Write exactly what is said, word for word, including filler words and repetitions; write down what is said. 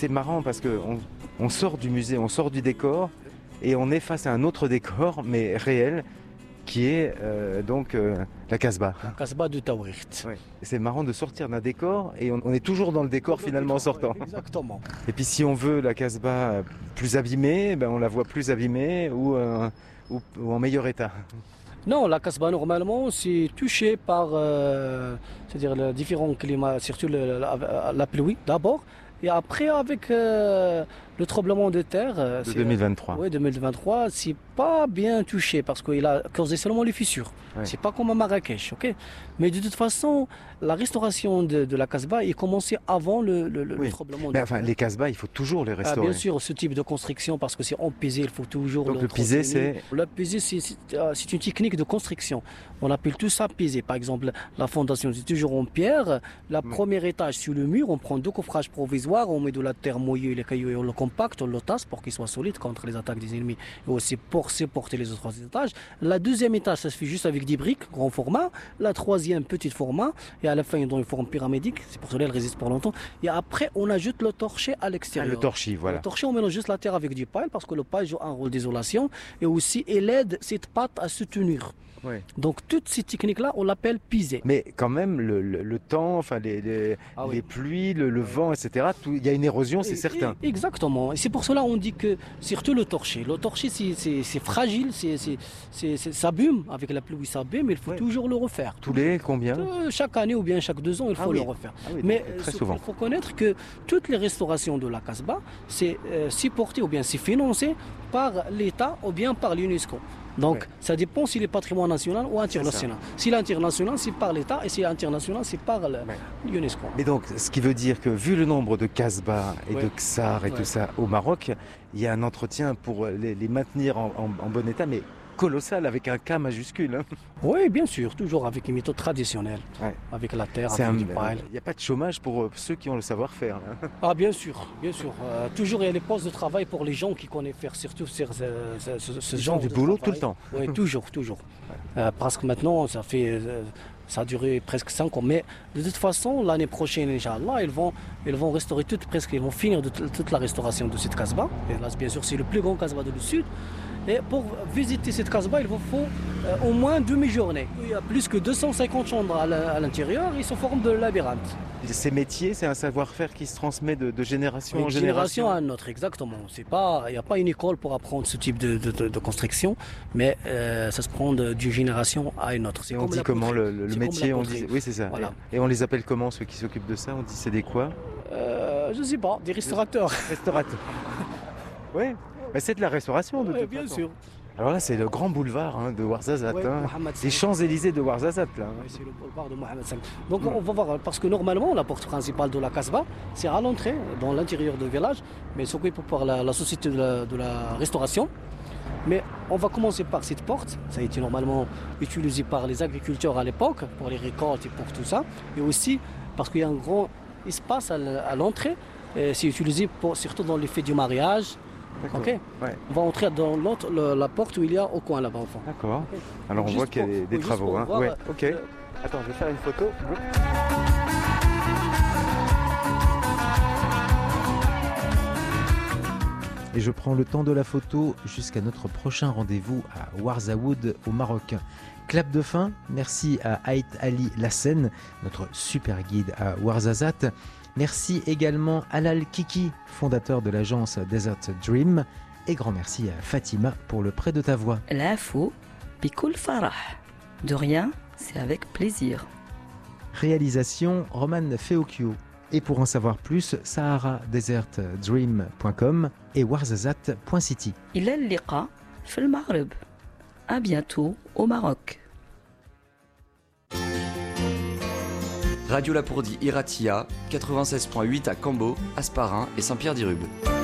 c'est marrant parce qu'on on sort du musée, on sort du décor et on est face à un autre décor, mais réel, qui est euh, donc euh, la Casbah. La Casbah de Taouirt. Ouais. C'est marrant de sortir d'un décor et on, on est toujours dans le décor Dans le finalement en décor, sortant. ouais, exactement. Et puis si on veut la Casbah plus abîmée, ben on la voit plus abîmée ou, euh, ou, ou en meilleur état. Non, la Casbah normalement c'est touché par euh, c'est-à-dire les différents climats, surtout le- la, la pluie d'abord, et après avec euh, le tremblement de terre. euh, De c'est- deux mille vingt-trois. Oui, deux mille vingt-trois, c'est pas bien touché parce qu'il a causé seulement les fissures. Ouais. C'est pas comme à Marrakech, ok? Mais de toute façon, la restauration de, de la Casbah est commencée avant le, le, le Oui. tremblement de Mais terre. enfin, les Casbahs, il faut toujours les Ah, restaurer. bien sûr, ce type de construction, parce que c'est en pisé, il faut toujours Donc le pisé, entretenir. c'est- Le pisé, c'est c'est, euh, c'est une technique de construction. On appelle tout ça pisé. Par exemple, la fondation, c'est toujours en pierre. Le Mm. premier étage sur le mur, on prend deux coffrages provisoires, on met de la terre mouillée, les cailloux, et on le compacte, on le tasse pour qu'il soit solide contre les attaques des ennemis et aussi pour supporter les autres étages. La deuxième étage, ça se fait juste avec des briques, grand format. La troisième, petit format. Et à la fin, dans une forme pyramidque. C'est pour cela qu'elle résiste pour longtemps. Et après, on ajoute le torché à Ah, l'extérieur. le torchis, voilà. Le torchis, on mélange juste la terre avec du paille parce que le paille joue un rôle d'isolation et aussi il aide cette pâte à se tenir. Ouais. Donc toutes ces techniques-là, on l'appelle pisé. Mais quand même, le, le- le temps, enfin les, les, Ah oui. les pluies, le, le vent, et cetera, tout- il y a une érosion, c'est Et- certain. et- Exactement. Et c'est pour cela qu'on dit que surtout le torché. Le torché, c'est- c'est c'est fragile, c'est c'est- c'est- c'est- ça abîme. Avec la pluie, ça abîme, mais il faut Ouais. toujours le refaire. Tous les combien? Euh, chaque année ou bien chaque deux ans, il Ah faut oui. le refaire. Ah oui, Mais donc, très euh, ce souvent. qu'il faut connaître que toutes les restaurations de la Casbah, c'est euh, supporté ou bien c'est financé par l'État ou bien par l'UNESCO. Donc Ouais. ça dépend s'il est patrimoine national ou international. S'il est international, c'est par l'État et s'il est international, c'est par le- Ouais. l'UNESCO. Mais donc, ce qui veut dire que vu le nombre de Casbah et Ouais. de Ksar et Ouais. tout ça au Maroc, il y a un entretien pour les, les maintenir en, en- en bon état, mais colossal, avec un K majuscule. hein. Oui, bien sûr, toujours avec une méthode traditionnelle, Ouais. avec la terre, C'est avec un- du paille. Il n'y a pas de chômage pour euh, ceux qui ont le savoir-faire. hein. Ah bien sûr, bien sûr. Euh, toujours il y a les postes de travail pour les gens qui connaissent faire surtout ce, ce- ce- ce- ce Ils genre ont du de boulot travail. tout le temps. Oui, toujours, toujours. Euh, parce que maintenant, ça fait, euh, ça a duré presque cinq ans. Mais de toute façon, l'année prochaine, Inch'Allah, ils vont, ils vont restaurer toute, presque, ils vont finir de t- toute la restauration de cette Casbah. Et là, bien sûr, c'est le plus grand Casbah du sud. Et pour visiter cette Casbah, il vous faut euh, au moins une demi-journée. Il y a plus que deux cent cinquante chambres à la- à l'intérieur, ils se forment de labyrinthe. Ces métiers, c'est un savoir-faire qui se transmet de, de génération Une en génération génération. à une autre, exactement. C'est pas, il n'y a pas une école pour apprendre ce type de, de- de- de construction, mais euh, ça se prend de- d'une génération à une autre. C'est Et on comme dit la comment poterie. le, le- le C'est comme métier la on poterie. dit, Oui, c'est ça. Voilà. Et, et on les appelle comment ceux qui s'occupent de ça? On dit c'est des quoi? Euh, je sais pas, des restaurateurs. Restaurateurs. Oui, mais c'est de la restauration de Ouais, toute bien façon. sûr. Alors là, c'est le grand boulevard hein, de Ouarzazate. Ouais, hein. Mohamed Les cinq. Champs-Élysées de Ouarzazate, là. hein. Ouais, c'est le boulevard de Mohamed cinq. Donc on va voir, parce que normalement la porte principale de la Casbah, c'est à l'entrée, dans l'intérieur du village, mais c'est occupé par la, la société de la, de la restauration. Mais on va commencer par cette porte. Ça a été normalement utilisé par les agriculteurs à l'époque, pour les récoltes et pour tout ça. Et aussi parce qu'il y a un grand espace à l- à l'entrée. Et c'est utilisé pour, surtout dans les fêtes du mariage. D'accord. Ok. Ouais, On va entrer dans l'autre, le- la porte où il y a au coin là-bas au fond. d'accord. Alors on Juste voit qu'il y a pour- des, des juste travaux. pour hein. voir, Ouais, euh, ok. euh, Attends, je vais faire une photo. Et je prends le temps de la photo jusqu'à notre prochain rendez-vous à Ouarzaoud au Maroc. Clap de fin, merci à Haït Ali Lassen, notre super guide à Ouarzazate. Merci également à Alal Kiki, fondateur de l'agence Desert Dream. Et grand merci à Fatima pour le prêt de ta voix. L'info, Bikoul Farah. De rien, c'est avec plaisir. Réalisation Roman Feokio. Et pour en savoir plus, sahara desert dream point com et ouarzazate point city. إلى اللقاء في المغرب. À bientôt au Maroc. Radio Lapourdie Iratia, quatre-vingt-seize point huit à Cambo, Asparin et Saint-Pierre-d'Irube.